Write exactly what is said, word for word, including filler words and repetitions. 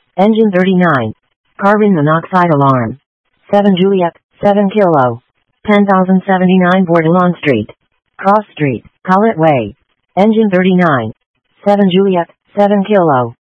Engine thirty-nine. Carbon monoxide alarm. seven Juliet, seven Kilo. ten thousand seventy-nine Bordelon Street. Cross Street, Collett Way. Engine thirty-nine. seven Juliet, seven Kilo.